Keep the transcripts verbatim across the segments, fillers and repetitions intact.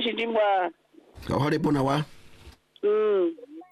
shindimwa. Kahore bona wa. Mm.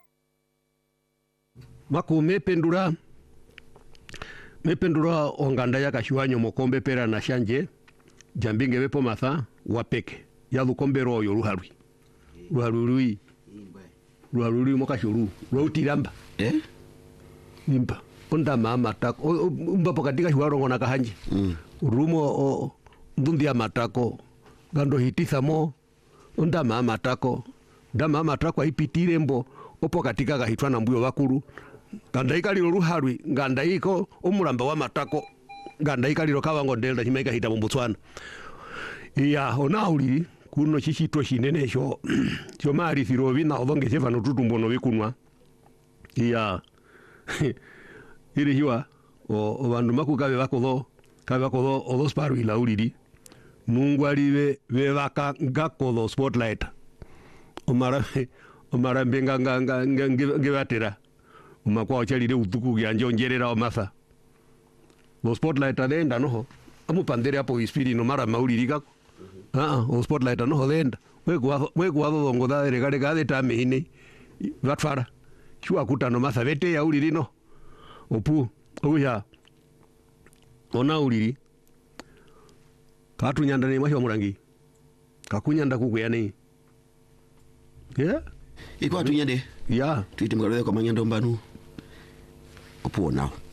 Maku mependura mependura onganda ya kashiwanyo mokombe pera na shanje jambinge bepo matha wapeke ya lukombe royo ruharwi ruharwi ruharwi mokashuru rutiramba eh nimba onda mama tako umba pokatika shwaro ngona kahanje mm. rumo o ndundi amatako gando hitisa mo onda mama tako nda mama tako aipitire mbo opo katika gahitwa na mbuyo bakuru ganda ikaliro ruharwi ganda iko omulamba wa matako ganda ikaliro kawango ndelda chimaika hita mu Botswana iya ona uli kuno chishitwa shinene sho cyo mari thirovi na odonge chevano tutumbono bikunwa iya iri hiwa o bandu makukabe bakodo kabe bakodo odos paru ila uliri nungwali be be baka ngakodo spotlight omara omara mbenga nganga ngebatera umakwa chalire utuku gyanje ongerera omatha lo spotlight adenda noho amupandere apo ispiri no mara mauliri kako ah o spotlight no hodenda wegwa wegwa dongo da regale gade tamine vatfara chua kutano matha vete ya uliri no opu oya ona uliri katu nyanda ne mahyo murangi kakunyanda kuguyane yeah iko atunyande ya twite mgalwe kwa manyando mbanu opu onao